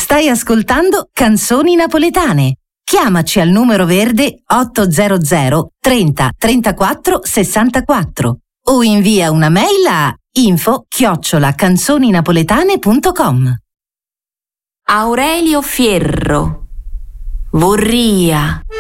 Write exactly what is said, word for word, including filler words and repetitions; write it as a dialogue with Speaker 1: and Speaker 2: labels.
Speaker 1: Stai ascoltando Canzoni Napoletane. Chiamaci al numero verde ottocento trenta trentaquattro sessantaquattro o invia una mail a info chiocciola canzoninapoletane punto com.
Speaker 2: Aurelio Fierro, Vorria.